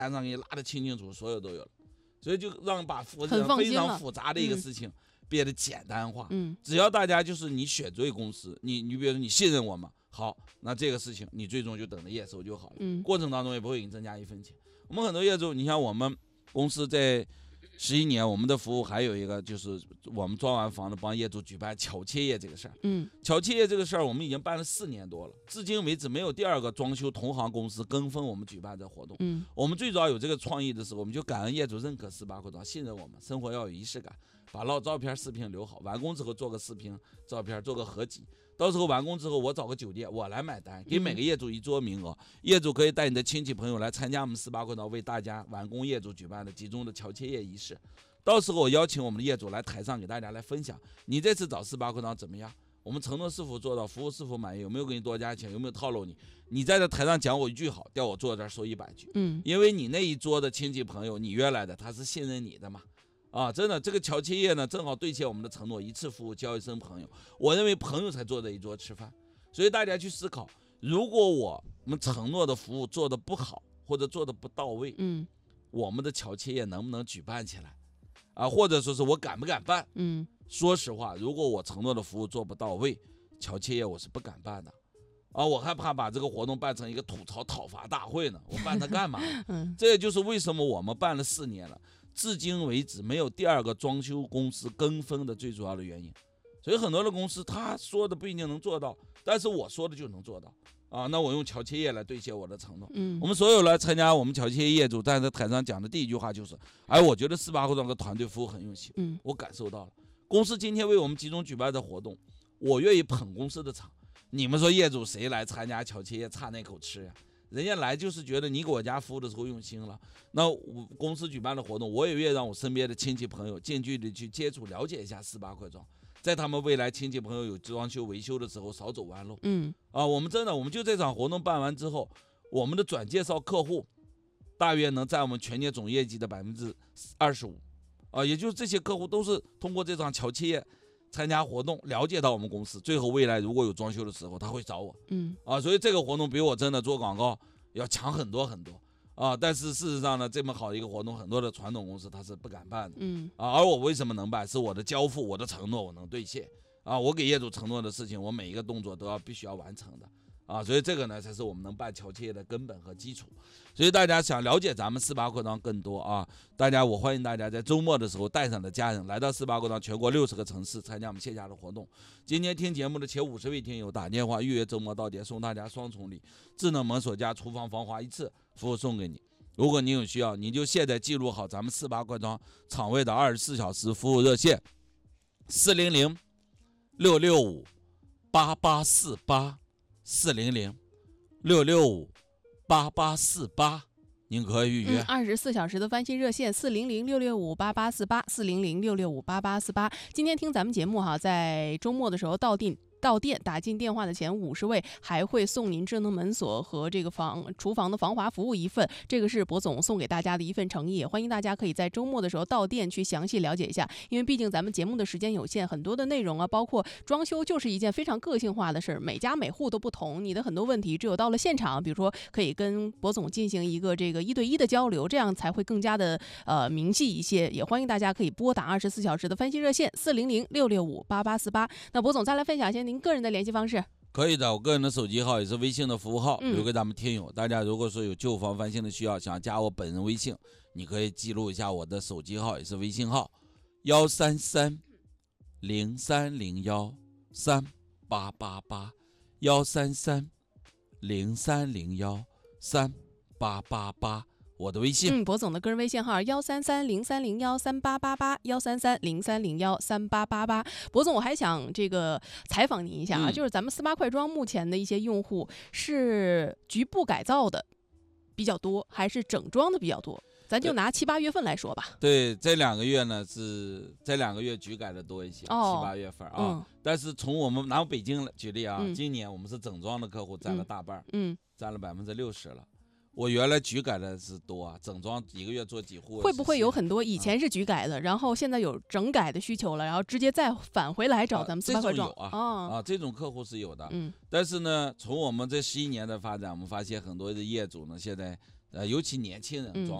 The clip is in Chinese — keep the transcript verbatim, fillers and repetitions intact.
单上给你拉得清清楚，所有都有了，所以就让把复非常复杂的一个事情变得简单化。 嗯， 只要大家就是你选对公司，你你比如说你信任我们，好，那这个事情你最终就等着验收就好了。 嗯， 过程当中也不会给你增加一分钱。我们很多业主，你像我们公司在十一年，我们的服务还有一个就是我们装完房子帮业主举办巧切业这个事儿。 嗯， 巧切业这个事儿我们已经办了四年多了，至今为止没有第二个装修同行公司跟风我们举办这活动。 嗯， 我们最早有这个创意的时候，我们就感恩业主认可四八扩张，信任我们，生活要有仪式感，把老照片视频留好，完工之后做个视频照片做个合集，到时候完工之后我找个酒店我来买单，给每个业主一桌名额，业主可以带你的亲戚朋友来参加我们四八扩张为大家完工业主举办的集中的巧切业仪式。到时候我邀请我们的业主来台上给大家来分享，你这次找四八扩张怎么样？我们承诺是否做到，服务是否满意，有没有给你多加钱，有没有套路你？你在这台上讲我一句好，调我坐这儿说一百句。 嗯， 因为你那一桌的亲戚朋友，你约来的，他是信任你的嘛。啊，真的，这个巧切业呢，正好兑现我们的承诺，一次服务交一生朋友。我认为朋友才坐在一桌吃饭，所以大家去思考，如果我们承诺的服务做得不好，或者做得不到位， 嗯， 我们的巧切业能不能举办起来？啊，或者说是我敢不敢办？ 嗯， 说实话，如果我承诺的服务做不到位，巧切业我是不敢办的。啊，我害怕把这个活动办成一个吐槽讨伐大会呢，我办它干嘛？ 嗯， 这也就是为什么我们办了四年了，至今为止没有第二个装修公司跟风的最主要的原因。所以很多的公司他说的不一定能做到，但是我说的就能做到。啊，那我用巧切业来兑现我的承诺。 嗯， 我们所有来参加我们巧切业业主站在台上讲的第一句话就是，哎，我觉得四八扩张的团队服务很用心。 嗯， 我感受到了。公司今天为我们集中举办的活动，我愿意捧公司的场。你们说业主谁来参加巧切业差那口吃呀？人家来就是觉得你给我家服务的时候用心了。那我公司举办的活动，我也愿意让我身边的亲戚朋友近距离去接触了解一下四八扩张。在他们未来亲戚朋友有装修维修的时候少走弯路。 嗯， 啊，我们真的，我们就这场活动办完之后，我们的转介绍客户大约能占我们全年总业绩的百分之二十五。啊，也就是这些客户都是通过这场巧切业参加活动了解到我们公司，最后未来如果有装修的时候他会找我。 嗯， 啊，所以这个活动比我真的做广告要强很多很多。啊，但是事实上呢，这么好的一个活动，很多的传统公司它是不敢办的。 嗯， 啊，而我为什么能办？是我的交付，我的承诺，我能兑现。啊，我给业主承诺的事情，我每一个动作都要必须要完成的。啊，所以这个呢，才是我们能办巧切业的根本和基础。所以大家想了解咱们四八扩张更多啊，大家我欢迎大家在周末的时候带上的家人来到四八扩张全国六十个城市参加我们线下的活动。今天听节目的前五十位听友打电话预约周末到点，送大家双重礼：智能门锁加厨房防滑一次服务送给你。如果你有需要，你就现在记录好咱们四八扩张场位的二十四小时服务热线：四零零六六五八八四八。四零零六六五八八四八，您可以预约。 二十四小时的翻新热线四零零六六五八八四八，四零零六六五八八四八。今天听咱们节目哈，在周末的时候到店。到店打进电话的前五十位还会送您智能门锁和这个房厨房的防滑服务一份，这个是博总送给大家的一份诚意，也欢迎大家可以在周末的时候到店去详细了解一下，因为毕竟咱们节目的时间有限，很多的内容啊，包括装修就是一件非常个性化的事儿，每家每户都不同，你的很多问题只有到了现场，比如说可以跟博总进行一个这个一对一的交流，这样才会更加的呃明细一些，也欢迎大家可以拨打二十四小时的翻新热线四零零六六五八八四八。那博总再来分享一些您个人的联系方式。 可以的，我个人的手机号也是微信的服务号， 嗯、 留给咱们听友。大家如果说有旧房翻新的需要，想加我本人微信，你可以记录一下我的手机号，也是微信号幺三三零三零幺三八八八幺三三零三零幺三八八八。我的微信， 嗯，博总的个人微信号幺三三零三零幺三八八八幺三三零三零幺三八八八。博总，我还想这个采访您一下啊，嗯、就是咱们四八快装目前的一些用户是局部改造的比较多，还是整装的比较多？咱就拿七八月份来说吧。 对，这两个月呢是这两个月局改的多一些， 哦、 七八月份啊。 嗯、 但是从我们拿北京举例啊， 嗯、 今年我们是整装的客户占了大半， 嗯， 占了百分之六十了。我原来局改的是多啊，整装一个月做几户。 会不会有很多以前是局改的，啊、然后现在有整改的需求了，然后直接再返回来找咱们四八快装？ 啊、这种有啊， 哦、 啊，这种客户是有的。 嗯， 但是呢，从我们这十一年的发展，我们发现很多的业主呢，现在呃，尤其年轻人嗯装